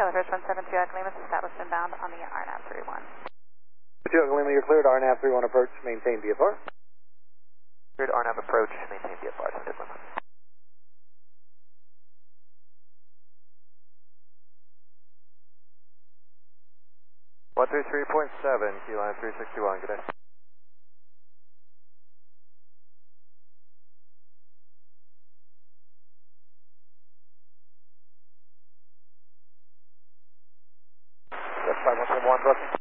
Charlie First 172 Echo Lima, established inbound on the RNAV 31. 2 Echo Lima, you're cleared. RNAV 31 approach, maintain VFR. Cleared RNAV approach, maintain VFR. 133.7, key line 361, good day. That's 5171, Brooklyn.